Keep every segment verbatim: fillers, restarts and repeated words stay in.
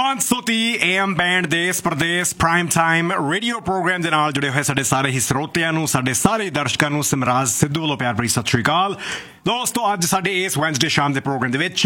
पाँच सौ तीह ए एम बैंड देश प्रदेश प्राइम टाइम रेडियो प्रोग्राम ਦੇ ਨਾਲ ਜੁੜੇ ਹੋਏ ਸਾਡੇ ਸਾਰੇ ਹੀ ਸਰੋਤਿਆਂ ਨੂੰ ਸਾਡੇ ਸਾਰੇ ਦਰਸ਼ਕਾਂ ਨੂੰ ਸਿਮਰਾਜ ਸਿੱਧੂ ਵੱਲੋਂ ਪਿਆਰ ਭਰੀ ਸਤਿ ਸ਼੍ਰੀ ਅਕਾਲ। ਦੋਸਤੋ ਅੱਜ ਸਾਡੇ ਇਸ ਵੈਨਸਡੇ ਸ਼ਾਮ ਦੇ ਪ੍ਰੋਗਰਾਮ ਦੇ ਵਿੱਚ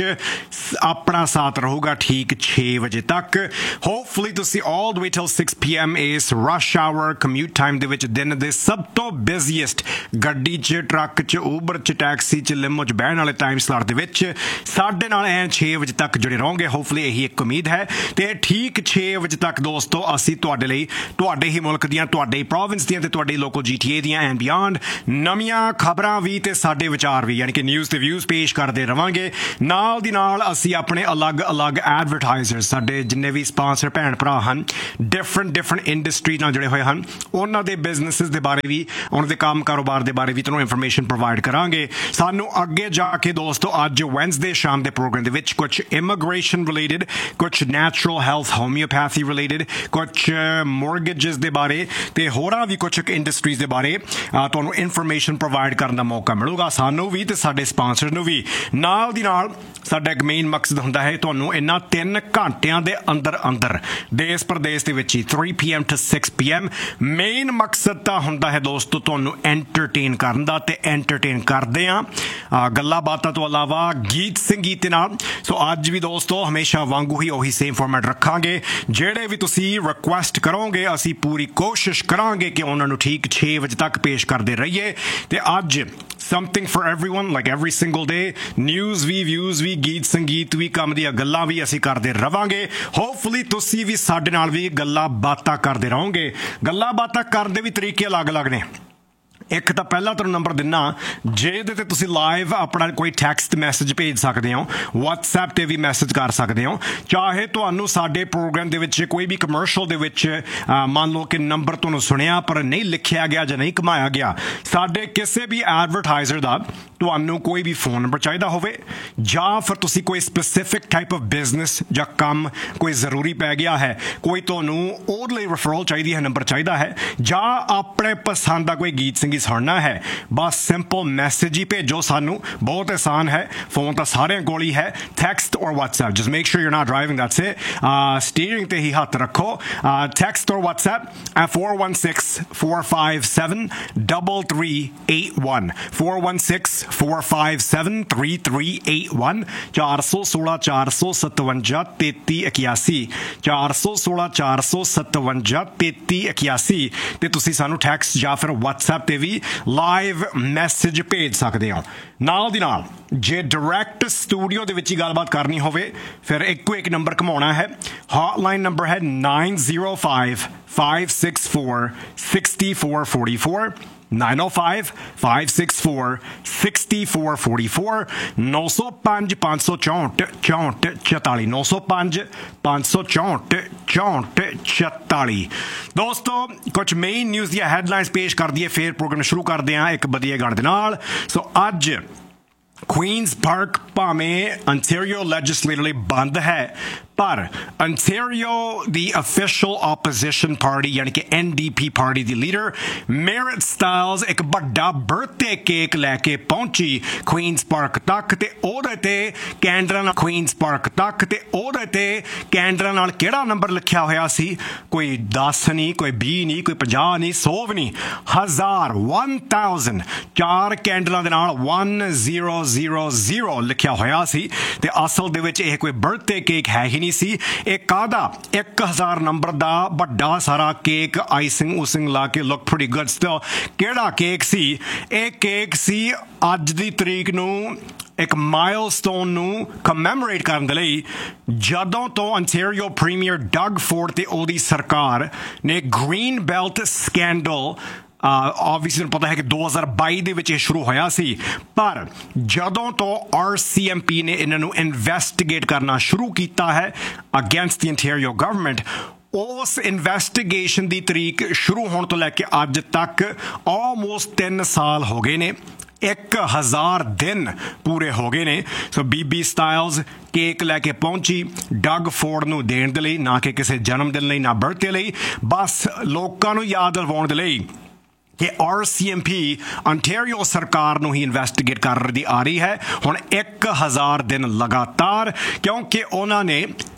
ਆਪਣਾ ਸਾਥ ਰਹੂਗਾ ਠੀਕ ਛੇ ਵਜੇ ਤੱਕ। ਹੋਪਫੁਲੀ ਤੁਸੀਂ ਆਲ ਦ ਵੇ ਟਿਲ ਸਿਕਸ ਪੀ ਐਮ ਇਸ ਰਸ਼ ਆਵਰ ਕਮਿਊਟ ਟਾਈਮ ਦੇ ਵਿੱਚ ਦਿਨ ਦੇ ਸਭ ਤੋਂ ਬਿਜ਼ੀਐਸਟ ਗੱਡੀ 'ਚ ਟਰੱਕ 'ਚ ਊਬਰ 'ਚ ਟੈਕਸੀ 'ਚ ਲਿਮੋ 'ਚ ਬਹਿਣ ਵਾਲੇ ਟਾਈਮ ਸਲਾਟ ਦੇ ਵਿੱਚ ਸਾਡੇ ਨਾਲ ਐਂ ਛੇ ਵਜੇ ਤੱਕ ਜੁੜੇ ਰਹੋਗੇ। ਹੋਪਫੁਲੀ ਇਹੀ ਇੱਕ ਉਮੀਦ ਹੈ ਤੇ ਠੀਕ ਛੇ ਵਜੇ ਤੱਕ ਦੋਸਤੋ ਅਸੀਂ ਤੁਹਾਡੇ ਲਈ ਤੁਹਾਡੇ ਹੀ ਮੁਲਕ ਦੀਆਂ ਤੁਹਾਡੇ ਪ੍ਰੋਵਿੰਸ ਦੀਆਂ ਤੇ ਤੁਹਾਡੇ ਲੋਕਲ ਜੀ ਟੀ ਏ ਦੀਆਂ ਐਂਡ ਬਿਯੋਂਡ ਨਵੀਆਂ ਖਬਰਾਂ ਵੀ ਤੇ ਸਾਡੇ ਵਿਚਾਰ ਵੀ ਯਾਨੀ ਕਿ ਨਿਊਜ਼ ਤੇ ਵਿਊਜ਼ ਪੇਸ਼ ਕਰਦੇ ਰਵਾਂਗੇ। ਨਾਲ ਦੀ ਨਾਲ ਅਸੀਂ ਆਪਣੇ ਅਲੱਗ ਅਲੱਗ ਐਡਵਰਟਾਈਜ਼ਰ ਸਾਡੇ ਜਿੰਨੇ ਵੀ ਸਪਾਂਸਰ ਭੈਣ ਭਰਾ ਹਨ ਡਿਫਰੈਂਟ ਡਿਫਰੈਂਟ ਇੰਡਸਟਰੀ ਨਾਲ ਜੁੜੇ ਹੋਏ ਹਨ ਉਹਨਾਂ ਦੇ ਬਿਜ਼ਨਸਿਸ ਦੇ ਬਾਰੇ ਵੀ ਉਹਨਾਂ ਦੇ ਕੰਮ ਕਾਰੋਬਾਰ ਦੇ ਬਾਰੇ ਵੀ ਤੁਹਾਨੂੰ ਇਨਫੋਰਮੇਸ਼ਨ ਪ੍ਰੋਵਾਈਡ ਕਰਾਂਗੇ। ਸਾਨੂੰ ਅੱਗੇ ਜਾ ਕੇ ਦੋਸਤੋ ਅੱਜ ਵੈਨਸਡੇ ਸ਼ਾਮ ਦੇ ਪ੍ਰੋਗਰਾਮ ਦੇ ਵਿੱਚ ਕੁਛ ਇਮੀਗ੍ਰੇਸ਼ਨ ਰਿਲੇਟਡ ਕੁਛ ਨੈਚੁਰਲ ਹੈਲਥ ਹੋਮਿਓਪੈਥੀ ਰਿਲੇਟਡ ਕੁਛ ਮੋਰਗੇਜਸ ਦੇ ਬਾਰੇ ਤੇ ਹੋਰਾਂ ਵੀ ਕੁਛ ਇੰਡਸਟਰੀਜ਼ ਦੇ ਬਾਰੇ ਤੁਹਾਨੂੰ ਇਨਫੋਰਮੇਸ਼ਨ ਪ੍ਰੋਵਾਈਡ ਕਰਨ ਦਾ ਮੌਕਾ ਮਿਲੂਗਾ ਸਾਨੂੰ ਵੀ ਤੇ ਸਾਡੇ ਸਪਾਂਸਰ ਨੂੰ ਵੀ। ਨਾਲ ਦੀ ਨਾਲ ਸਾਡਾ ਇੱਕ ਮੇਨ ਮਕਸਦ ਹੁੰਦਾ ਹੈ ਤੁਹਾਨੂੰ ਇਹਨਾਂ ਤਿੰਨ ਘੰਟਿਆਂ ਦੇ ਅੰਦਰ ਅੰਦਰ ਦੇਸ਼ ਪ੍ਰਦੇਸ਼ ਦੇ ਵਿੱਚ ਹੀ three P M two six P M main ਮਕਸਦ ਤਾਂ ਹੁੰਦਾ ਹੈ ਦੋਸਤੋ ਤੁਹਾਨੂੰ ਐਂਟਰਟੇਨ ਕਰਨ ਦਾ ਤੇ ਐਂਟਰਟੇਨ ਕਰਦੇ ਹਾਂ ਗੱਲਾਂ ਬਾਤਾਂ ਤੋਂ ਇਲਾਵਾ ਗੀਤ ਸੰਗੀਤ ਦੇ ਨਾਲ। ਸੋ ਅੱਜ ਵੀ ਦੋਸਤੋ ਹਮੇਸ਼ਾ ਵਾਂਗੂ ਹੀ ਉਹੀ ਸੇਮ ਫਾਰਮੈਟ ਰੱਖਾਂਗੇ। ਜਿਹੜੇ ਵੀ ਤੁਸੀਂ ਰਿਕੁਐਸਟ ਕਰੋਗੇ ਅਸੀਂ ਪੂਰੀ ਕੋਸ਼ਿਸ਼ ਕਰਾਂਗੇ ਕਿ ਉਹਨਾਂ ਨੂੰ ਠੀਕ ਛੇ ਵਜੇ ਤੱਕ ਪੇਸ਼ ਕਰਦੇ ਰਹੀਏ। ਤੇ ਅੱਜ something for everyone like every single day news we views ਵੀ ਗੀਤ ਸੰਗੀਤ ਵੀ ਕੰਮ ਦੀਆਂ ਗੱਲਾਂ ਵੀ ਅਸੀਂ ਕਰਦੇ ਰਵਾਂਗੇ। ਹੋਪਫੁਲੀ ਤੁਸੀਂ ਵੀ ਸਾਡੇ ਨਾਲ ਵੀ ਗੱਲਾਂ ਬਾਤਾਂ ਕਰਦੇ ਰਹੋਗੇ। ਗੱਲਾਂ ਬਾਤਾਂ ਕਰਨ ਦੇ ਵੀ ਤਰੀਕੇ ਅਲੱਗ ਅਲੱਗ ਨੇ। ਇੱਕ ਤਾਂ ਪਹਿਲਾਂ ਤੁਹਾਨੂੰ ਨੰਬਰ ਦਿੰਨਾ ਜਿਹਦੇ 'ਤੇ ਤੁਸੀਂ ਲਾਈਵ ਆਪਣਾ ਕੋਈ ਟੈਕਸਟ ਮੈਸੇਜ ਭੇਜ ਸਕਦੇ ਹੋ ਵਟਸਐਪ 'ਤੇ ਵੀ ਮੈਸੇਜ ਕਰ ਸਕਦੇ ਹੋ। ਚਾਹੇ ਤੁਹਾਨੂੰ ਸਾਡੇ ਪ੍ਰੋਗਰਾਮ ਦੇ ਵਿੱਚ ਕੋਈ ਵੀ ਕਮਰਸ਼ਲ ਦੇ ਵਿੱਚ ਮੰਨ ਲਓ ਕਿ ਨੰਬਰ ਤੁਹਾਨੂੰ ਸੁਣਿਆ ਪਰ ਨਹੀਂ ਲਿਖਿਆ ਗਿਆ ਜਾਂ ਨਹੀਂ ਘੁਮਾਇਆ ਗਿਆ ਸਾਡੇ ਕਿਸੇ ਵੀ ਐਡਵਰਟਾਈਜ਼ਰ ਦਾ ਤੁਹਾਨੂੰ ਕੋਈ ਵੀ ਫੋਨ ਨੰਬਰ ਚਾਹੀਦਾ ਹੋਵੇ ਜਾਂ ਫਿਰ ਤੁਸੀਂ ਕੋਈ ਸਪੈਸੀਫਿਕ ਟਾਈਪ ਆਫ ਬਿਜ਼ਨਸ ਜਾਂ ਕੰਮ ਕੋਈ ਜ਼ਰੂਰੀ ਪੈ ਗਿਆ ਹੈ ਕੋਈ ਤੁਹਾਨੂੰ ਉਹਦੇ ਲਈ ਰੈਫਰਲ ਚਾਹੀਦੀ ਹੈ ਨੰਬਰ ਚਾਹੀਦਾ ਹੈ ਜਾਂ ਆਪਣੇ ਪਸੰਦ ਦਾ ਕੋਈ ਗੀਤ ਸੰਗੀਤ ਸੁਣਨਾ ਹੈ ਬਸ ਸਿੰਪਲ ਮੈਸੇਜ ਹੀ ਭੇਜੋ ਸਾਨੂੰ। ਬਹੁਤ ਆਸਾਨ ਹੈ ਫੋਨ ਤਾਂ ਸਾਰਿਆਂ ਕੋਲ ਹੀ ਹੈ ਟੈਕਸਟ ਔਰ WhatsApp just make sure you are not driving that's it steering 'ਤੇ ਹੀ ਹੱਥ ਰੱਖੋ ਟੈਕਸਟ ਔਰ WhatsApp at four one six four five seven three three eight one four one six four five seven three three eight one ਚਾਰ ਸੌ ਸੋਲਾਂ ਚਾਰ ਸੌ ਸਤਵੰਜਾ ਤੇਤੀ ਇਕਿਆਸੀ ਚਾਰ ਸੌ ਸੋਲਾਂ ਚਾਰ ਸੌ ਸਤਵੰਜਾ ਤੇਤੀ ਇਕਿਆਸੀ ਤੇ ਤੁਸੀਂ ਸਾਨੂੰ ਟੈਕਸਟ ਜਾਂ ਫਿਰ ਵਟਸਐਪ 'ਤੇ ਵੀ ਲਾਈਵ ਮੈਸੇਜ ਭੇਜ ਸਕਦੇ ਹੋ। ਨਾਲ ਦੀ ਨਾਲ ਜੇ ਡਾਇਰੈਕਟ ਸਟੂਡੀਓ ਦੇ ਵਿੱਚ ਹੀ ਗੱਲਬਾਤ ਕਰਨੀ ਹੋਵੇ ਫਿਰ ਇੱਕੋ ਇੱਕ ਨੰਬਰ ਘੁਮਾਉਣਾ ਹੈ। ਹੌਟਲਾਈਨ ਨੰਬਰ ਹੈ nine zero five five six four six four four four nine oh five five six four six four four four ਨੌ ਸੌ ਪੰਜ ਪੰਜ ਸੌ ਚੌਂਹਠ ਚੌਂਹਠ ਚੁਤਾਲੀ ਨੌ ਸੌ ਪੰਜ ਪੰਜ ਸੌ ਚੌਂਹਠ ਚੌਂਹਠ ਚੁਤਾਲੀ। ਦੋਸਤੋ ਕੁਝ ਮੇਨ ਨਿਊਜ਼ ਦੀਆਂ ਹੈਡਲਾਈਨਸ ਪੇਸ਼ ਕਰ ਦਈਏ ਫਿਰ ਪ੍ਰੋਗਰਾਮ ਸ਼ੁਰੂ ਕਰਦੇ ਹਾਂ ਇੱਕ ਵਧੀਆ ਗਾਣੇ ਦੇ ਨਾਲ। ਸੋ ਅੱਜ ਕੁਈਨਸ ਪਾਰਕ ਭਾਵੇਂ ਅੰਟੈਰੀਓ ਲੈਜਿਸਲੇਟਰ ਲਈ ਬੰਦ ਹੈ ਪਰ ਅੰਟੈਰੀਓ ਦੀ ਅਫੀਸ਼ੀਅਲ ਆਪੋਜੀਸ਼ਨ ਪਾਰਟੀ ਯਾਨੀ ਕਿ ਐਨ ਡੀ ਪੀ ਪਾਰਟੀ ਦੀ ਲੀਡਰ ਮੈਰਿਟ ਸਟਾਈਲਸ ਇੱਕ ਵੱਡਾ ਬਰਥਡੇ ਕੇਕ ਲੈ ਕੇ ਪਹੁੰਚੀ ਕੁਈਨਸ ਪਾਰਕ ਤੱਕ ਤੇ ਉਹਦੇ ਤੇ ਕੈਂਡਲਾਂ ਨਾਲ ਕੁਈਨਸ ਪਾਰਕ ਤੱਕ ਤੇ ਉਹਦੇ ਤੇ ਕੈਂਡਲਾਂ ਨਾਲ ਕਿਹੜਾ ਨੰਬਰ ਲਿਖਿਆ ਹੋਇਆ ਸੀ ਕੋਈ ਦਸ ਨਹੀਂ ਕੋਈ ਵੀਹ ਨਹੀਂ ਕੋਈ ਪੰਜਾਹ ਨਹੀਂ ਸੌ ਵੀ ਨਹੀਂ ਹਜ਼ਾਰ one thousand ਚਾਰ ਕੈਂਡਲਾਂ ਦੇ ਨਾਲ one zero zero zero ਲਿਖਿਆ ਹੋਇਆ ਸੀ ਤੇ ਅਸਲ ਦੇ ਵਿੱਚ ਇਹ ਕੋਈ ਬਰਥਡੇ ਕੇਕ ਹੈ ਹੀ ਨਹੀਂ ਸੀ। ਇਹ ਕਾਹਦਾ ਇੱਕ ਹਜ਼ਾਰ ਨੰਬਰ ਦਾ ਵੱਡਾ ਸਾਰਾ ਕੇਕ ਆਈਸਿੰਗ ਉਸਿੰਗ ਲਾ ਕੇ ਲੁੱਕ ਪ੍ਰੀਟੀ ਗੁੱਡ ਸਟਿਲ ਕਿਹੜਾ ਕੇਕ ਸੀ ਇਹ ਕੇਕ ਸੀ ਅੱਜ ਦੀ ਤਰੀਕ ਨੂੰ ਇੱਕ ਮਾਈਲਸਟੋਨ ਨੂੰ ਕਮੈਮੋਰੇਟ ਕਰਨ ਦੇ ਲਈ ਜਦੋਂ ਤੋਂ ਅੰਟੈਰੀਓ ਪ੍ਰੀਮੀਅਰ ਡਗ ਫੋਰਡ ਤੇ ਉਹਦੀ ਸਰਕਾਰ ਨੇ ਗ੍ਰੀਨ ਬੈਲਟ ਸਕੈਂਡਲ ਆਬਵੀਅਸਲੀ ਨੂੰ ਪਤਾ ਹੈ ਕਿ ਦੋ ਹਜ਼ਾਰ ਬਾਈ ਦੇ ਵਿੱਚ ਇਹ ਸ਼ੁਰੂ ਹੋਇਆ ਸੀ ਪਰ ਜਦੋਂ ਤੋਂ ਆਰ ਸੀ ਐਮ ਪੀ ਨੇ ਇਹਨਾਂ ਨੂੰ ਇਨਵੈਸਟੀਗੇਟ ਕਰਨਾ ਸ਼ੁਰੂ ਕੀਤਾ ਹੈ ਅਗੇਂਸਟ ਦੀ ਅੰਟੈਰੀਓ ਗਵਰਨਮੈਂਟ ਉਸ ਇਨਵੈਸਟੀਗੇਸ਼ਨ ਦੀ ਤਰੀਕ ਸ਼ੁਰੂ ਹੋਣ ਤੋਂ ਲੈ ਕੇ ਅੱਜ ਤੱਕ ਆਲਮੋਸਟ ਤਿੰਨ ਸਾਲ ਹੋ ਗਏ ਨੇ ਇੱਕ ਹਜ਼ਾਰ ਦਿਨ ਪੂਰੇ ਹੋ ਗਏ ਨੇ। ਸੋ ਬੀਬੀ ਸਟਾਈਲਸ ਕੇਕ ਲੈ ਕੇ ਪਹੁੰਚੀ ਡਗ ਫੋਰਡ ਨੂੰ ਦੇਣ ਦੇ ਲਈ ਨਾ ਕਿ ਕਿਸੇ ਜਨਮ ਦਿਨ ਲਈ ਨਾ ਬਰਥਡੇ ਲਈ ਬਸ ਲੋਕਾਂ ਨੂੰ ਯਾਦ ਦਿਲਵਾਉਣ ਦੇ ਲਈ ਕਿ R C M P Ontario ਸਰਕਾਰ ਨੂੰ ਹੀ ਇਨਵੈਸਟੀਗੇਟ ਕਰਦੀ ਆ ਰਹੀ ਹੈ ਹੁਣ ਇੱਕ ਹਜ਼ਾਰ ਦਿਨ ਲਗਾਤਾਰ ਕਿਉਂਕਿ ਉਹਨਾਂ ਨੇ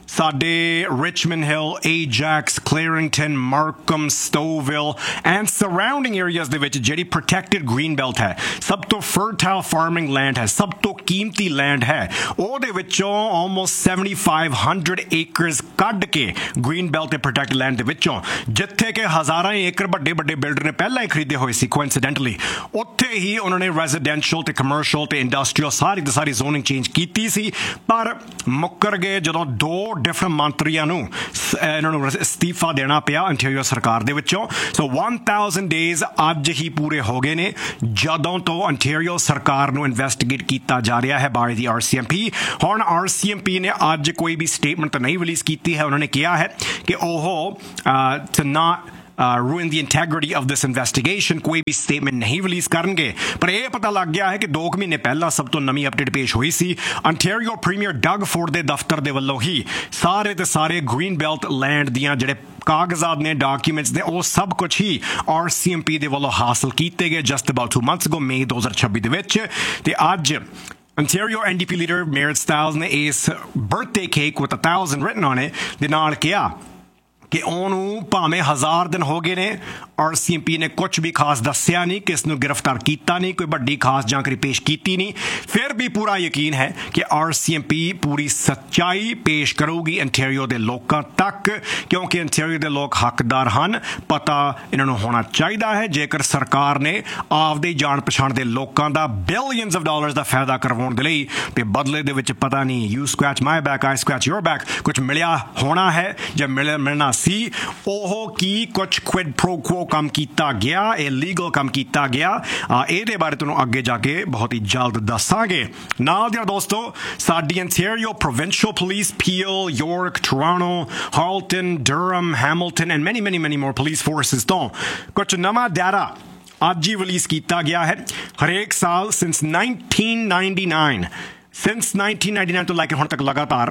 ਸਾਡੇ Richmond Hill, Ajax, Clarington, Markham, Stouffville and surrounding areas ਦੇ ਵਿੱਚ ਜਿਹੜੀ protected green belt ਹੈ, ਸਭ ਤੋਂ fertile farming land ਹੈ, ਸਭ ਤੋਂ ਕੀਮਤੀ land ਹੈ, ਉਹਦੇ ਵਿੱਚੋਂ almost seventy-five hundred acres ਕੱਢ ਕੇ green belt ਤੇ protected land ਦੇ ਵਿੱਚੋਂ, ਜਿੱਥੇ ਕਿ ਹਜ਼ਾਰਾਂ ਏਕੜ ਵੱਡੇ ਵੱਡੇ ਬਿਲਡਰ ਨੇ ਪਹਿਲਾਂ ਹੀ ਖਰੀਦੇ ਹੋਏ ਸੀ coincidentally, ਉੱਥੇ ਹੀ ਉਹਨਾਂ ਨੇ residential ਤੇ commercial ਤੇ industrial ਸਾਰੀ ਦੀ ਸਾਰੀ zoning change ਕੀਤੀ ਸੀ, ਪਰ ਮੁੱਕਰ ਗਏ ਜਦੋਂ ਦੋ ਡਿਫਰੈਂਟ ਮੰਤਰੀਆਂ ਨੂੰ ਇਹਨਾਂ ਨੂੰ ਅਸਤੀਫਾ ਦੇਣਾ ਪਿਆ ਇੰਟੀਰੀਅਰ ਸਰਕਾਰ ਦੇ ਵਿੱਚੋਂ। ਸੋ one thousand ਡੇਜ਼ ਅੱਜ ਹੀ ਪੂਰੇ ਹੋ ਗਏ ਨੇ ਜਦੋਂ ਤੋਂ ਇੰਟੀਰੀਅਰ ਸਰਕਾਰ ਨੂੰ ਇਨਵੈਸਟੀਗੇਟ ਕੀਤਾ ਜਾ ਰਿਹਾ ਹੈ ਬਾਈ ਦੀ ਆਰ ਸੀ ਐਮ ਪੀ। ਹੁਣ ਆਰ ਸੀ ਐਮ ਪੀ ਨੇ ਅੱਜ ਕੋਈ ਵੀ ਸਟੇਟਮੈਂਟ ਤਾਂ ਨਹੀਂ ਰਿਲੀਜ਼ ਕੀਤੀ ਹੈ, ਉਹਨਾਂ ਨੇ ਕਿਹਾ ਹੈ ਕਿ ਉਹ to not Uh, ruin the integrity of this investigation ਕੋਈ ਵੀ ਸਟੇਟਮੈਂਟ ਨਹੀਂ ਰਿਲੀਜ਼ ਕਰਨਗੇ। ਪਰ ਇਹ ਪਤਾ ਲੱਗ ਗਿਆ ਹੈ ਕਿ ਦੋ ਕੁ ਮਹੀਨੇ ਪਹਿਲਾਂ ਸਭ ਤੋਂ ਨਵੀਂ ਅਪਡੇਟ ਪੇਸ਼ ਹੋਈ ਸੀ, ਅੰਟੈਰੀਓ ਪ੍ਰੀਮੀਅਰ ਡਗ ਫੋਰਡ ਦੇ ਦਫ਼ਤਰ ਦੇ ਵੱਲੋਂ ਹੀ ਸਾਰੇ ਦੇ ਸਾਰੇ ਗ੍ਰੀਨ ਬੈਲਟ ਲੈਂਡ ਦੀਆਂ ਜਿਹੜੇ ਕਾਗਜ਼ਾਤ ਨੇ, ਡਾਕੂਮੈਂਟਸ ਨੇ, ਉਹ ਸਭ ਕੁਝ ਹੀ ਆਰ ਸੀ ਐਮ ਪੀ ਦੇ ਵੱਲੋਂ ਹਾਸਲ ਕੀਤੇ ਗਏ just about two months ago, ਮਈ ਦੋ ਹਜ਼ਾਰ ਛੱਬੀ ਦੇ ਵਿੱਚ। ਤੇ ਅੱਜ Ontario N D P leader Merritt Stiles ਨੇ ਇਸ birthday cake with a thousand written on it ਦੇ ਨਾਲ ਕਿਹਾ ਕਿ ਉਹਨੂੰ ਭਾਵੇਂ ਹਜ਼ਾਰ ਦਿਨ ਹੋ ਗਏ ਨੇ, ਆਰ ਸੀ ਐਮ ਪੀ ਨੇ ਕੁਝ ਵੀ ਖਾਸ ਦੱਸਿਆ ਨਹੀਂ, ਕਿਸ ਨੂੰ ਗ੍ਰਿਫਤਾਰ ਕੀਤਾ ਨਹੀਂ, ਕੋਈ ਵੱਡੀ ਖਾਸ ਜਾਣਕਾਰੀ ਪੇਸ਼ ਕੀਤੀ ਨਹੀਂ, ਫਿਰ ਵੀ ਪੂਰਾ ਯਕੀਨ ਹੈ ਕਿ ਆਰ ਸੀ ਐਮ ਪੀ ਪੂਰੀ ਸੱਚਾਈ ਪੇਸ਼ ਕਰੂਗੀ ontario ਦੇ ਲੋਕਾਂ ਤੱਕ, ਕਿਉਂਕਿ ontario ਦੇ ਲੋਕ ਹੱਕਦਾਰ ਹਨ। ਪਤਾ ਇਹਨਾਂ ਨੂੰ ਹੋਣਾ ਚਾਹੀਦਾ ਹੈ ਜੇਕਰ ਸਰਕਾਰ ਨੇ ਆਪਦੇ ਜਾਣ ਪਛਾਣ ਦੇ ਲੋਕਾਂ ਦਾ ਬਿਲੀਅਨਸ ਆਫ ਡਾਲਰਸ ਦਾ ਫਾਇਦਾ ਕਰਵਾਉਣ ਦੇ ਲਈ ਤੇ ਬਦਲੇ ਦੇ ਵਿੱਚ ਪਤਾ ਨਹੀਂ you scratch my back I scratch your back ਕੁਝ ਮਿਲਿਆ ਹੋਣਾ ਹੈ ਜਾਂ ਮਿਲ ਮਿਲਣਾ ਸੀ, ਉਹ ਕੀ ਕੁਝ ਕੁਇਡ ਪ੍ਰੋ ਕੁਓ ਕੰਮ ਕੀਤਾ ਗਿਆ, ਇਹ ਲੀਗਲ ਕੰਮ ਕੀਤਾ ਗਿਆ, ਇਹਦੇ ਬਾਰੇ ਤੁਹਾਨੂੰ ਅੱਗੇ ਜਾ ਕੇ ਬਹੁਤ ਹੀ ਜਲਦ ਦੱਸਾਂਗੇ। ਨਾਲ ਦੀਆਂ ਦੋਸਤੋ ਸਾਡੀ ontario provincial police, Peel, York, Toronto, Halton, Durham, Hamilton and many many many more police forces ਤੋਂ ਕੁਝ ਨਵਾਂ ਡਾਟਾ ਅੱਜ ਹੀ ਰਿਲੀਜ਼ ਕੀਤਾ ਗਿਆ ਹੈ। ਹਰੇਕ ਸਾਲ since nineteen ninety-nine since nineteen ninety-nine ਤੋਂ ਲੈ ਕੇ ਹੁਣ ਤੱਕ ਲਗਾਤਾਰ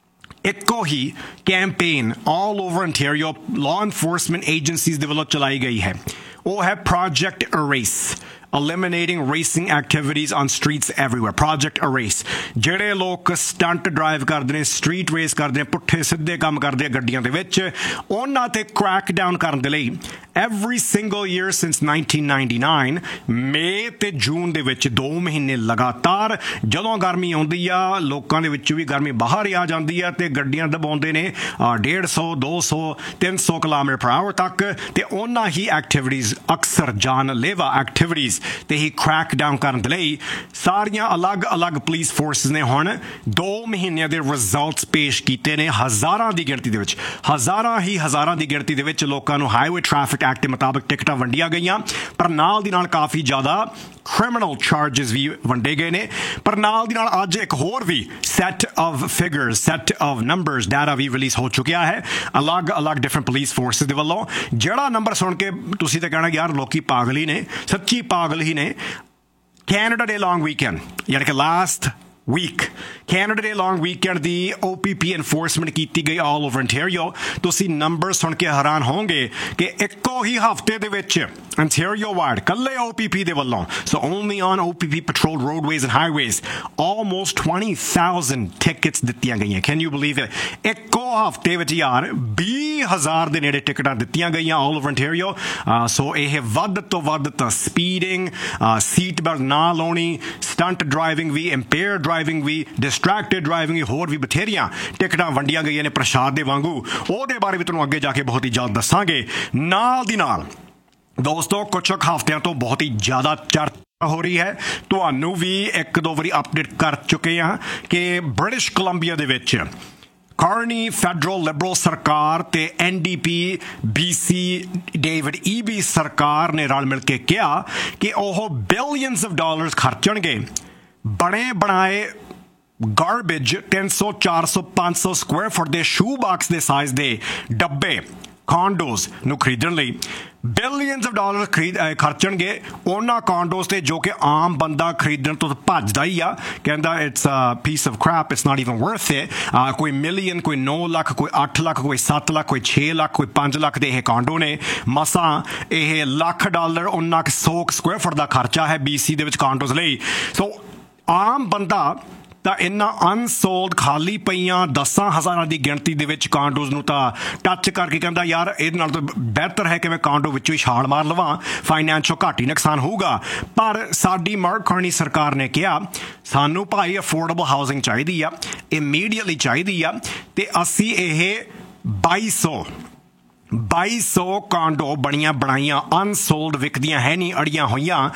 ਇੱਕੋ ਹੀ campaign all over ontario law enforcement agencies ਦੇ ਵੱਲੋਂ ਚਲਾਈ ਗਈ ਹੈ, ਉਹ ਹੈ Project Erase, eliminating racing activities on streets everywhere. Project Erase. ਜਿਹੜੇ ਲੋਕ ਸਟੰਟ ਡਰਾਈਵ ਕਰਦੇ ਨੇ, ਸਟਰੀਟ ਰੇਸ ਕਰਦੇ ਨੇ, ਪੁੱਠੇ ਸਿੱਧੇ ਕੰਮ ਕਰਦੇ ਆ ਗੱਡੀਆਂ ਦੇ ਵਿੱਚ, ਉਹਨਾਂ ਤੇ ਕ੍ਰੈਕ ਡਾਊਨ ਕਰਨ ਦੇ ਲਈ every single year since nineteen ninety-nine ਮਈ ਤੇ ਜੂਨ ਦੇ ਵਿੱਚ ਦੋ ਮਹੀਨੇ ਲਗਾਤਾਰ ਜਦੋਂ ਗਰਮੀ ਆਉਂਦੀ ਆ, ਲੋਕਾਂ ਦੇ ਵਿੱਚੋਂ ਵੀ ਗਰਮੀ ਬਾਹਰ ਹੀ ਆ ਜਾਂਦੀ ਆ ਤੇ ਗੱਡੀਆਂ ਦਬਾਉਂਦੇ ਨੇ ਡੇਢ ਸੌ ਦੋ ਸੌ ਤਿੰਨ ਸੌ ਕਿਲੋਮੀਟਰ ਪਰ ਆਵਰ ਤੱਕ, ਤੇ ਉਹਨਾਂ ਹੀ ਐਕਟੀਵਿਟੀਜ਼ ਅਕਸਰ ਜਾਨਲੇਵਾ ਐਕਟੀਵਿਟੀਜ਼ ਤੇ ਹੀ ਕ੍ਰੈਕ ਡਾਊਨ ਕਰਨ ਦੇ ਲਈ ਸਾਰੀਆਂ ਅਲੱਗ-ਅਲੱਗ ਪੁਲਿਸ ਫੋਰਸਿਸ ਨੇ ਹੁਣ ਦੋ ਮਹੀਨਿਆਂ ਦੇ ਰਿਜ਼ਲਟਸ ਪੇਸ਼ ਕੀਤੇ ਨੇ। ਹਜ਼ਾਰਾਂ ਦੀ ਗਿਣਤੀ ਦੇ ਵਿੱਚ ਹਜ਼ਾਰਾਂ ਹੀ ਹਜ਼ਾਰਾਂ ਦੀ ਗਿਣਤੀ ਦੇ ਵਿੱਚ ਲੋਕਾਂ ਨੂੰ ਹਾਈਵੇ ਟ੍ਰੈਫਿਕ ਐਕਟ ਦੇ ਮੁਤਾਬਕ ਟਿਕਟਾਂ ਵੰਡੀਆਂ ਗਈਆਂ, ਪਰ ਨਾਲ ਦੀ ਨਾਲ ਕਾਫੀ ਜ਼ਿਆਦਾ criminal charges ਵੀ ਵੰਡੇ ਗਏ ਨੇ। ਪਰ ਨਾਲ ਦੀ ਨਾਲ ਅੱਜ ਇੱਕ ਹੋਰ ਵੀ set of figures, set of numbers, data we release ਹੋ ਚੁੱਕਿਆ ਹੈ ਅਲੱਗ-ਅਲੱਗ ਡਿਫਰੈਂਟ ਪੁਲਿਸ ਫੋਰਸਿਸ ਦੇ ਵੱਲੋਂ। ਜਿਹੜਾ ਨੰਬਰ ਸੁਣ ਕੇ ਤੁਸੀਂ ਤਾਂ ਕਹਿਣਾ ਯਾਰ ਲੋਕੀ ਪਾਗਲ ਹੀ ਨੇ, ਸੱਚੀ ਪਾਗਲ ਹੀ ਨੇ। ਕੈਨੇਡਾ ਡੇ ਲੌਂਗ ਵੀਕਐਂਡ ਯਾਨੀ ਕਿ last week Canada Day long weekend ਦੀ O P P enforcement ਕੀਤੀ ਗਈ all over Ontario। ਤੁਸੀਂ ਨੰਬਰ ਸੁਣ ਕੇ ਹੈਰਾਨ ਹੋਵੋਗੇ ਕਿ ਇੱਕੋ ਹੀ ਹਫ਼ਤੇ ਦੇ ਵਿੱਚ Ontario wide ਕੱਲੇ O P P ਦੇ ਵੱਲੋਂ, so only on O P P patrolled roadways and highways, almost twenty thousand tickets ਦਿੱਤੀਆਂ ਗਈਆਂ। Can you believe it? ਇੱਕੋ ਹਫ਼ਤੇ ਵਿੱਚ ਯਾਰ ਵੀਹ ਹਜ਼ਾਰ ਦੇ ਨੇੜੇ ਟਿਕਟਾਂ ਦਿੱਤੀਆਂ ਗਈਆਂ all over Ontario। ਸੋ ਇਹ ਵੱਧ ਤੋਂ ਵੱਧ ਤਾਂ ਸਪੀਡਿੰਗ, ਸੀਟ ਬੈਲਟ ਨਾ ਲਾਉਣੀ, ਸਟੰਟ ਡਰਾਈਵਿੰਗ ਵੀ, ਇੰਪੇਅਰਡ ਡਰਾਈਵਿੰਗ ਵੀ, ਡਿਸਟਰੈਕਟਿਡ ਡਰਾਈਵਿੰਗ, ਹੋਰ ਵੀ ਬਥੇਰੀਆਂ ਟਿਕਟਾਂ ਵੰਡੀਆਂ ਗਈਆਂ ਨੇ ਪ੍ਰਸ਼ਾਦ ਦੇ ਵਾਂਗੂ। ਉਹਦੇ ਬਾਰੇ ਵੀ ਤੁਹਾਨੂੰ ਅੱਗੇ ਜਾ ਕੇ ਬਹੁਤ ਹੀ ਜਲਦ ਦੱਸਾਂਗੇ। ਨਾਲ ਦੀ ਨਾਲ ਦੋਸਤੋ ਕੁਝ ਹਫ਼ਤਿਆਂ ਤੋਂ ਬਹੁਤ ਹੀ ਜ਼ਿਆਦਾ ਚਰਚਾ ਹੋ ਰਹੀ ਹੈ, ਤੁਹਾਨੂੰ ਵੀ ਇੱਕ ਦੋ ਵਾਰੀ ਅਪਡੇਟ ਕਰ ਚੁੱਕੇ ਹਾਂ ਕਿ ਬ੍ਰਿਟਿਸ਼ ਕੋਲੰਬੀਆ ਦੇ ਵਿੱਚ ਕਾਰਨੀ ਫੈਡਰਲ ਲਿਬਰਲ ਸਰਕਾਰ ਤੇ N D P B C David Eby ਸਰਕਾਰ ਨੇ ਰਲ ਮਿਲ ਕੇ ਕਿਹਾ ਕਿ ਉਹ ਬਿਲੀਅਨਸ ਆਫ ਡਾਲਰਸ ਖਰਚਣਗੇ ਬਣੇ ਬਣਾਏ ਗਾਰਬੇਜ ਤਿੰਨ ਸੌ ਚਾਰ ਸੌ ਪੰਜ ਸੌ ਸਕੁਆਇਰ ਫੁੱਟ ਦੇ ਸ਼ੂ ਬਾਕਸ ਦੇ ਸਾਈਜ਼ ਦੇ ਡੱਬੇ ਕਾਂਡੋਸ ਨੂੰ ਖਰੀਦਣ ਲਈ। ਬਿਲੀਅਨਸ ਆਫ ਡਾਲਰ ਖਰੀਦ ਖਰਚਣਗੇ ਉਹਨਾਂ ਕਾਂਡੋਸ ਤੇ ਜੋ ਕਿ ਆਮ ਬੰਦਾ ਖਰੀਦਣ ਤੋਂ ਭੱਜਦਾ ਹੀ ਆ, ਕਹਿੰਦਾ it's a piece of ਕ੍ਰੈਪ, it's not even worth it. ਕੋਈ ਮਿਲੀਅਨ, ਕੋਈ ਨੌ ਲੱਖ, ਕੋਈ ਅੱਠ ਲੱਖ, ਕੋਈ ਸੱਤ ਲੱਖ, ਕੋਈ ਛੇ ਲੱਖ, ਕੋਈ ਪੰਜ ਲੱਖ ਦੇ ਇਹ ਕਾਂਡੋ ਨੇ। ਮਸਾਂ ਇਹ ਲੱਖ ਡਾਲਰ ਉਹਨਾਂ ਸੌ ਸਕੁਆਇਰ ਫੁੱਟ ਦਾ ਖਰਚਾ ਹੈ ਬੀ ਸੀ ਦੇ ਵਿੱਚ ਕਾਂਡੋਸ ਲਈ। ਸੋ ਆਮ ਬੰਦਾ ਤਾਂ ਇਹਨਾਂ ਅਨਸੋਲਡ ਖਾਲੀ ਪਈਆਂ ਦਸਾਂ ਹਜ਼ਾਰਾਂ ਦੀ ਗਿਣਤੀ ਦੇ ਵਿੱਚ ਕਾਂਡੋਜ਼ ਨੂੰ ਤਾਂ ਟੱਚ ਕਰਕੇ ਕਹਿੰਦਾ ਯਾਰ ਇਹਦੇ ਨਾਲ ਤਾਂ ਬਿਹਤਰ ਹੈ ਕਿ ਮੈਂ ਕਾਂਡੋ ਵਿੱਚੋਂ ਹੀ ਛਾਲ ਮਾਰ ਲਵਾਂ, ਫਾਈਨੈਂਸ਼ੀਅਲ ਘੱਟ ਹੀ ਨੁਕਸਾਨ ਹੋਊਗਾ। ਪਰ ਸਾਡੀ ਮਾਰਕ ਕਾਰਨੀ ਸਰਕਾਰ ਨੇ ਕਿਹਾ ਸਾਨੂੰ ਭਾਈ ਅਫੋਰਡੇਬਲ ਹਾਊਸਿੰਗ ਚਾਹੀਦੀ ਆ, ਇਮੀਡੀਏਟਲੀ ਚਾਹੀਦੀ ਆ, ਤੇ ਅਸੀਂ ਇਹ ਬਾਈ ਸੌ ਬਾਈ ਸੌ ਕਾਂਡੋ ਬਣੀਆਂ ਬਣਾਈਆਂ ਅਨਸੋਲਡ ਵਿਕਦੀਆਂ ਹੈ ਨਹੀਂ, ਅੜੀਆਂ ਹੋਈਆਂ।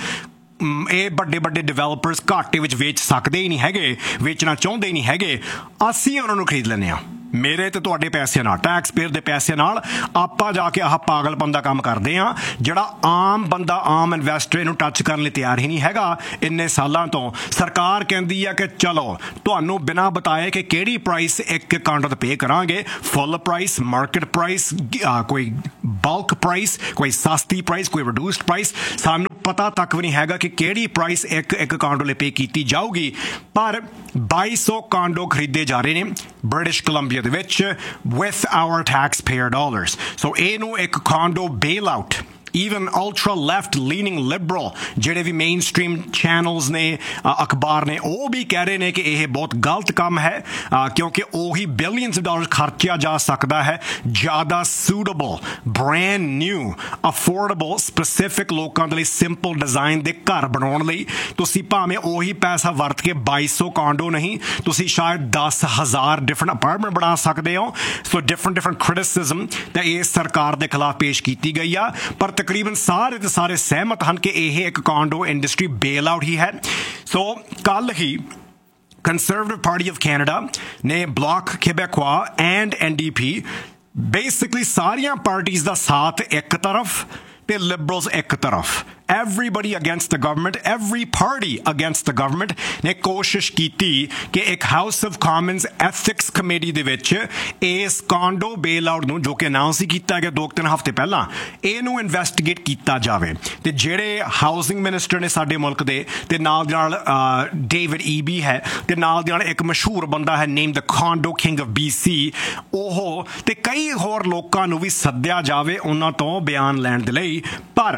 ਇਹ ਵੱਡੇ ਵੱਡੇ ਡਿਵੈਲਪਰਸ ਘਾਟੇ ਵਿੱਚ ਵੇਚ ਸਕਦੇ ਹੀ ਨਹੀਂ ਹੈਗੇ, ਵੇਚਣਾ ਚਾਹੁੰਦੇ ਹੀ ਨਹੀਂ ਹੈਗੇ, ਅਸੀਂ ਉਹਨਾਂ ਨੂੰ ਖਰੀਦ ਲੈਂਦੇ ਹਾਂ। ਮੇਰੇ ਤੇ ਤੁਹਾਡੇ ਪੈਸੇ ਨਾਲ, ਟੈਕਸ ਪੇਅਰ ਦੇ ਪੈਸੇ ਨਾਲ ਆਪਾਂ ਜਾ ਕੇ ਆਹ ਪਾਗਲਪਨ ਦਾ ਕੰਮ ਕਰਦੇ ਹਾਂ, ਜਿਹੜਾ ਆਮ ਬੰਦਾ, ਆਮ ਇਨਵੈਸਟਰ ਇਹਨੂੰ ਟੱਚ ਕਰਨ ਲਈ ਤਿਆਰ ਹੀ ਨਹੀਂ ਹੈਗਾ। ਇੰਨੇ ਸਾਲਾਂ ਤੋਂ ਸਰਕਾਰ ਕਹਿੰਦੀ ਆ ਕਿ ਚਲੋ ਤੁਹਾਨੂੰ ਬਿਨਾਂ ਬਤਾਏ ਕਿ ਕਿਹੜੀ ਪ੍ਰਾਈਸ ਇੱਕ ਕਾਂਡੋ ਤੇ ਪੇ ਕਰਾਂਗੇ, ਫੁੱਲ ਪ੍ਰਾਈਸ, ਮਾਰਕੀਟ ਪ੍ਰਾਈਸ, ਕੋਈ ਬਲਕ ਪ੍ਰਾਈਸ, ਕੋਈ ਸਸਤੀ ਪ੍ਰਾਈਸ, ਕੋਈ ਰਿਡਿਊਸਡ ਪ੍ਰਾਈਸ, ਸਾਨੂੰ ਪਤਾ ਤੱਕ ਵੀ ਨਹੀਂ ਹੈਗਾ ਕਿ ਕਿਹੜੀ ਪ੍ਰਾਈਸ ਇੱਕ ਇੱਕ ਕਾਂਡੋ ਲਈ ਪੇ ਕੀਤੀ ਜਾਊਗੀ। ਪਰ ਬਾਈ ਸੌ ਕਾਂਡੋ ਖਰੀਦੇ ਜਾ ਰਹੇ ਨੇ ਬ੍ਰਿਟਿਸ਼ ਕੋਲੰਬੀਆ ਦੇ ਵਿੱਚ with our taxpayer dollars। ਸੋ ਇਹਨੂੰ ਇੱਕ ਕਾਂਡੋ ਬੇਲ out, even ultra left leaning Liberal ਜਿਹੜੇ ਵੀ ਮੇਨ ਸਟ੍ਰੀਮ ਚੈਨਲਸ ਨੇ, ਅਖਬਾਰ ਨੇ, ਉਹ ਵੀ ਕਹਿ ਰਹੇ ਨੇ ਕਿ ਇਹ ਬਹੁਤ ਗਲਤ ਕੰਮ ਹੈ, ਕਿਉਂਕਿ ਉਹੀ ਬਿਲੀਅਨਸ ਆਫ ਡਾਲਰ ਖਰਚਿਆ ਜਾ ਸਕਦਾ ਹੈ ਜ਼ਿਆਦਾ suitable, brand new, affordable, specific ਲੋਕਾਂ ਦੇ ਲਈ ਸਿੰਪਲ ਡਿਜ਼ਾਈਨ ਦੇ ਘਰ ਬਣਾਉਣ ਲਈ। ਤੁਸੀਂ ਭਾਵੇਂ ਉਹੀ ਪੈਸਾ ਵਰਤ ਕੇ ਬਾਈ ਸੌ ਕਾਂਡੋ ਨਹੀਂ, ਤੁਸੀਂ ਸ਼ਾਇਦ ਦਸ ਹਜ਼ਾਰ ਡਿਫਰੈਂਟ ਅਪਾਰਟਮੈਂਟ ਬਣਾ ਸਕਦੇ ਹੋ। ਸੋ ਡਿਫਰੈਂਟ ਡਿਫਰੈਂਟ ਕ੍ਰਿਟਿਸਿਜ਼ਮ ਤਾਂ ਇਸ ਸਰਕਾਰ ਦੇ ਖਿਲਾਫ ਪੇਸ਼ ਕੀਤੀ ਗਈ ਆ, ਪਰ ਤਕਰੀਬਨ ਸਾਰੇ ਦੇ ਸਾਰੇ ਸਹਿਮਤ ਹਨ ਕਿ ਇਹ ਇੱਕ ਕਾਂਡੋ ਇੰਡਸਟਰੀ ਬੇਲ ਆਊਟ ਹੀ ਹੈ। ਸੋ ਕੱਲ ਹੀ ਕੰਜ਼ਰਵੇਟਿਵ ਪਾਰਟੀ ਆਫ ਕੈਨੇਡਾ ਨੇ block ਕਿਬੈਕਵਾ and N D P basically ਸਾਰੀਆਂ ਪਾਰਟੀਆਂ ਦਾ ਸਾਥ ਇੱਕ ਤਰਫ ਤੇ ਲਿਬਰਲਸ ਇੱਕ ਤਰਫ, everybody against the government, every party against the government ਨੇ ਕੋਸ਼ਿਸ਼ ਕੀਤੀ ਕਿ ਇੱਕ house of Commons ethics committee ਦੇ ਵਿੱਚ ਇਸ ਕਾਂਡੋ ਬੇਲ ਆਊਟ ਨੂੰ, ਜੋ ਕਿ ਅਨਾਉਂਸ ਹੀ ਕੀਤਾ ਗਿਆ ਦੋ ਤਿੰਨ ਹਫ਼ਤੇ ਪਹਿਲਾਂ, ਇਹਨੂੰ ਇਨਵੈਸਟੀਗੇਟ ਕੀਤਾ ਜਾਵੇ। ਤੇ ਜਿਹੜੇ ਹਾਊਸਿੰਗ ਮਿਨਿਸਟਰ ਨੇ ਸਾਡੇ ਮੁਲਕ ਦੇ, ਤੇ ਨਾਲ ਦੇ ਨਾਲ ਡੇਵਿਡ ਈਬੀ ਹੈ, ਤੇ ਨਾਲ ਦੇ ਨਾਲ ਇੱਕ ਮਸ਼ਹੂਰ ਬੰਦਾ ਹੈ ਨੇਮ ਦ ਕਾਂਡੋ ਕਿੰਗ ਆਫ ਬੀ ਸੀ, ਉਹ ਤੇ ਕਈ ਹੋਰ ਲੋਕਾਂ ਨੂੰ ਵੀ ਸੱਦਿਆ ਜਾਵੇ ਉਹਨਾਂ ਤੋਂ ਬਿਆਨ ਲੈਣ ਦੇ ਲਈ। ਪਰ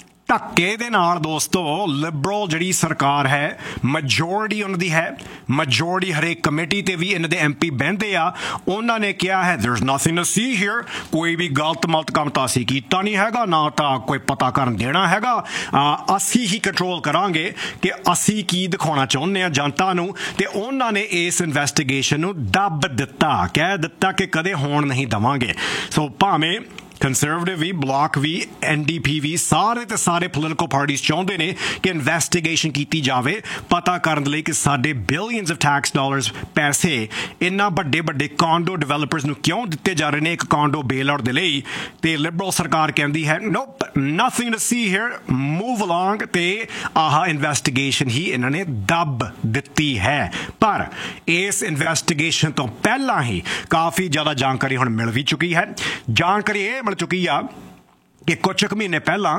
ਧੱਕੇ ਦੇ ਨਾਲ ਦੋਸਤੋ ਲਿਬਰਲ ਜਿਹੜੀ ਸਰਕਾਰ ਹੈ, ਮੈਜੋਰਟੀ ਉਹਨਾਂ ਦੀ ਹੈ, ਮੈਜੋਰਟੀ ਹਰੇਕ ਕਮੇਟੀ ਤੇ ਵੀ ਇਹਨਾਂ ਦੇ ਐਮ ਪੀ ਬਹਿੰਦੇ ਆ, ਉਹਨਾਂ ਨੇ ਕਿਹਾ ਹੈ there is nothing to see here, ਕੋਈ ਵੀ ਗਲਤ ਮਲਤ ਕੰਮ ਤਾਂ ਅਸੀਂ ਕੀਤਾ ਨਹੀਂ ਹੈਗਾ, ਨਾ ਤਾਂ ਕੋਈ ਪਤਾ ਕਰਨ ਦੇਣਾ ਹੈਗਾ, ਅਸੀਂ ਹੀ ਕੰਟਰੋਲ ਕਰਾਂਗੇ ਕਿ ਅਸੀਂ ਕੀ ਦਿਖਾਉਣਾ ਚਾਹੁੰਦੇ ਹਾਂ ਜਨਤਾ ਨੂੰ। ਤੇ ਉਹਨਾਂ ਨੇ ਇਸ ਇਨਵੈਸਟੀਗੇਸ਼ਨ ਨੂੰ ਦੱਬ ਦਿੱਤਾ, ਕਹਿ ਦਿੱਤਾ ਕਿ ਕਦੇ ਹੋਣ ਨਹੀਂ ਦੇਵਾਂਗੇ। ਸੋ ਭਾਵੇਂ ਕੰਜ਼ਰਵੇਟਿਵ ਵੀ, ਬਲਾਕ ਵੀ, ਐਨ ਡੀ ਪੀ ਵੀ, ਸਾਰੇ ਤੇ ਸਾਰੇ ਪੋਲੀਟੀਕਲ ਪਾਰਟੀਆਂ ਚਾਹੁੰਦੇ ਨੇ ਕਿ ਇਨਵੈਸਟੀਗੇਸ਼ਨ ਕੀਤੀ ਜਾਵੇ, ਪਤਾ ਕਰਨ ਲਈ ਕਿ ਸਾਡੇ ਬਿਲੀਅਨਸ ਆਫ ਟੈਕਸ ਡਾਲਰਸ ਪੈਸੇ ਇੰਨਾ ਵੱਡੇ ਵੱਡੇ ਕਾਂਡੋ ਡਿਵੈਲਪਰਸ ਨੂੰ ਕਿਉਂ ਦਿੱਤੇ ਜਾ ਰਹੇ ਨੇ ਇੱਕ ਕਾਂਡੋ ਬੇਲ ਆਊਟ ਦੇ ਲਈ। ਤੇ ਲਿਬਰਲ ਸਰਕਾਰ ਕਹਿੰਦੀ ਹੈ ਨੋਪ, nothing to C hair, move along, ਤੇ ਆਹ ਇਨਵੈਸਟੀਗੇਸ਼ਨ ਹੀ ਇਹਨਾਂ ਨੇ ਦੱਬ ਦਿੱਤੀ ਹੈ। ਪਰ ਇਸ ਇਨਵੈਸਟੀਗੇਸ਼ਨ ਤੋਂ ਪਹਿਲਾਂ ਹੀ ਕਾਫੀ ਜ਼ਿਆਦਾ ਜਾਣਕਾਰੀ ਹੁਣ ਮਿਲ ਵੀ ਚੁੱਕੀ ਹੈ। ਜਾਣਕਾਰੀ ਇਹ ਮਿਲ ਚੁੱਕੀ ਆ ਕਿ ਕੁਝ ਕੁ ਮਹੀਨੇ ਪਹਿਲਾਂ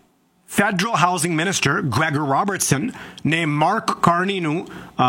ਫੈਡਰਲ ਹਾਊਸਿੰਗ ਮਿਨਿਸਟਰ ਗ੍ਰੈਗਰ ਰਾਬਰਟਸਨ ਨੇ ਮਾਰਕ ਕਾਰਨੀ ਨੂੰ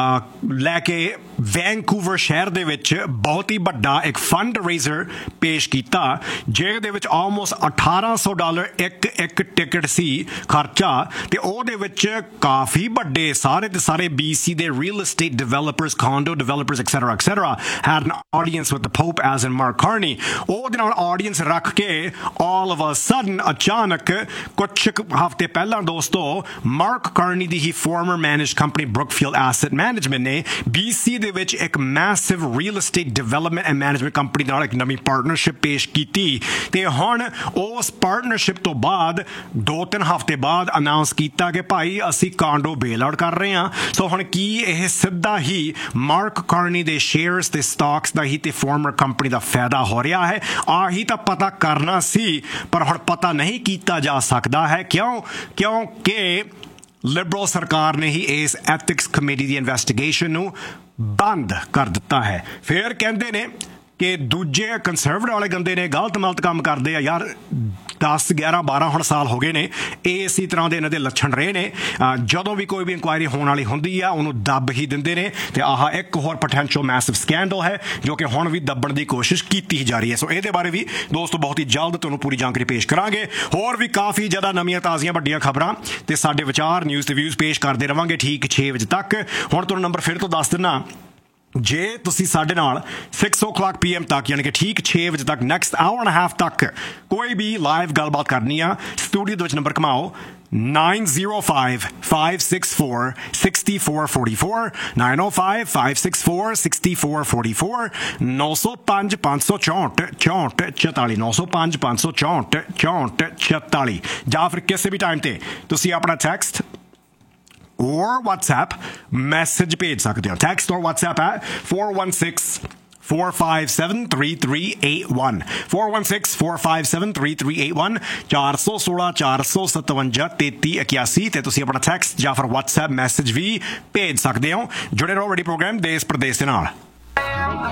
ਲੈ ਕੇ ਵੈਨਕੂਵਰ ਸ਼ਹਿਰ ਦੇ ਵਿੱਚ ਬਹੁਤ ਹੀ ਵੱਡਾ ਇੱਕ ਫੰਡ ਰੇਜ਼ਰ ਪੇਸ਼ ਕੀਤਾ, ਜਿਹਦੇ ਵਿੱਚ ਆਲਮੋਸਟ ਅਠਾਰਾਂ ਸੌ ਡਾਲਰ ਇੱਕ ਇੱਕ ਟਿਕਟ ਸੀ ਖਰਚਾ। ਤੇ ਉਹਦੇ ਵਿੱਚ ਕਾਫੀ ਵੱਡੇ ਸਾਰੇ ਦੇ ਸਾਰੇ ਬੀ ਸੀ ਦੇ real estate developers, condo developers, et cetera, et cetera, had an audience with the Pope, as in Mark Carney। ਉਹਦੇ ਨਾਲ audience ਰੱਖ ਕੇ all of a sudden ਅਚਾਨਕ ਕੁਛ ਹਫ਼ਤੇ ਪਹਿਲਾਂ ਦੋਸਤੋ ਮਾਰਕ ਕਾਰਨੀ ਦੀ ਹੀ farmer managed company Brookfield asset management ਨੇ B C ਦੇ ਵਿੱਚ ਇੱਕ massive real estate development and management company ਨਾਲ ਇੱਕ ਨਵੀਂ ਪਾਰਟਨਰਸ਼ਿਪ ਪੇਸ਼ ਕੀਤੀ। ਤੇ ਹੁਣ ਉਸ ਪਾਰਟਨਰਸ਼ਿਪ ਤੋਂ ਬਾਅਦ ਦੋ ਤਿੰਨ ਹਫ਼ਤੇ ਬਾਅਦ ਅਨਾਉਂਸ ਕੀਤਾ ਕਿ ਭਾਈ ਅਸੀਂ ਕਾਂਡੋ ਬੇਲ ਆਊਟ ਕਰ ਰਹੇ ਹਾਂ। ਸੋ ਹੁਣ ਕੀ ਇਹ ਸਿੱਧਾ ਹੀ ਮਾਰਕ ਕਾਰਨੀ ਦੇ ਸ਼ੇਅਰਸ ਤੇ ਸਟਾਕਸ ਦਾ ਹੀ ਤੇ ਫਾਰਮਰ ਕੰਪਨੀ ਦਾ ਫਾਇਦਾ ਹੋ ਰਿਹਾ ਹੈ? ਆਹੀ ਤਾਂ ਪਤਾ ਕਰਨਾ ਸੀ, ਪਰ ਹੁਣ ਪਤਾ ਨਹੀਂ ਕੀਤਾ ਜਾ ਸਕਦਾ ਹੈ। ਕਿਉਂ? ਕਿਉਂਕਿ ਲਿਬਰਲ ਸਰਕਾਰ ਨੇ ਹੀ ਇਸ ਐਥਿਕਸ ਕਮੇਟੀ ਦੀ ਇਨਵੈਸਟੀਗੇਸ਼ਨ ਨੂੰ ਬੰਦ ਕਰ ਦਿੱਤਾ ਹੈ। ਫਿਰ ਕਹਿੰਦੇ ਨੇ कि दूजे कंसरवेटिव वाले गंदे ने गलत मलत काम करते हैं यार दस ग्यारह बारह हुण साल हो गए ने ये इसी तरह के इन्हां दे लक्षण रहे ने जदों भी कोई भी इंक्वायरी होने वाली हुंदी आ उहनूं दब ही दिंदे ने ते आह एक होर पोटैंशियल मैसिव स्कैंडल है जो कि हुण भी दबण की कोशिश की ही जा रही है। सो ये बारे भी दोस्तों बहुत ही जल्द तुहानूं पूरी जानकारी पेश करांगे। होर भी काफ़ी ज़्यादा नवीं ताज़ियां वड्डियां खबरां ते साडे विचार न्यूज़ ते व्यूज़ पेश करते रहांगे ठीक छे बजे तक। हुण तुहानूं नंबर फिर तो दस दिना जे तुसी साडे नाल सिक्स ओ क्लॉक पी एम तक यानी कि ठीक छे बजे तक नैक्सट आवर एंड हाफ तक कोई भी लाइव गलबात करनी आ studio they which number घमाओ nine zero five five six four sixty four forty four nine O five five six four sixty four forty four नौ सौ पाँच पाँच सौ चौंठ चौंठ चौताली नौ सौ पाँच पाँच सौ चौंठ चौंठ चौताली या फिर किसी भी टाइम ते तुसी अपना टैक्सट or WhatsApp मैसेज भेज सकते हो। टैक्स्ट और WhatsApp है four one six four five seven three three eight one four one six four five seven three three eight one चार सौ सोलह चार सौ सतवंजा तेती इक्यासी ते तुसी अपना टैक्स्ट या फिर WhatsApp मैसेज भी भेज सकते हो। जुड़े रहो रेडियो प्रोग्राम देश प्रदेश के नाल।